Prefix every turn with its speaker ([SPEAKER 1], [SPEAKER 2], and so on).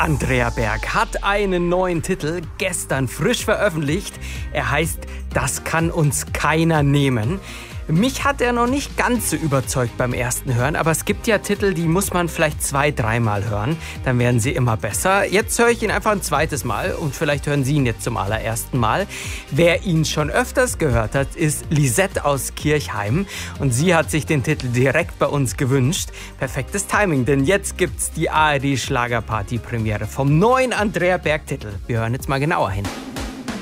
[SPEAKER 1] Andrea Berg hat einen neuen Titel, gestern frisch veröffentlicht. Er heißt Das kann uns keiner nehmen. Mich hat er noch nicht ganz so überzeugt beim ersten Hören, aber es gibt ja Titel, die muss man vielleicht 2-3 Mal hören, dann werden sie immer besser. Jetzt höre ich ihn einfach ein zweites Mal und vielleicht hören Sie ihn jetzt zum allerersten Mal. Wer ihn schon öfters gehört hat, ist Lisette aus Kirchheim und sie hat sich den Titel direkt bei uns gewünscht. Perfektes Timing, denn jetzt gibt's die ARD Schlagerparty Premiere vom neuen Andrea Berg Titel. Wir hören jetzt mal genauer hin.